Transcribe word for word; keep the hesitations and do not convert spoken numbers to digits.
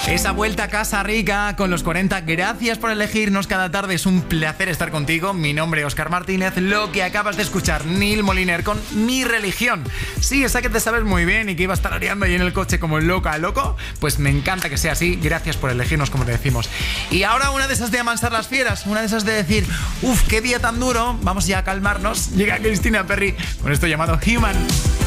Esa vuelta a casa rica con los cuarenta. Gracias por elegirnos cada tarde. Es un placer estar contigo. Mi nombre es Óscar Martínez. Lo que acabas de escuchar, Neil Moliner con Mi Religión. Sí, esa que te sabes muy bien y que iba a estar oreando ahí en el coche como loca, loco. Pues me encanta que sea así. Gracias por elegirnos, como te decimos. Y ahora una de esas de amansar las fieras. Una de esas de decir, uff, qué día tan duro. Vamos ya a calmarnos. Llega Cristina Perry con esto llamado Human.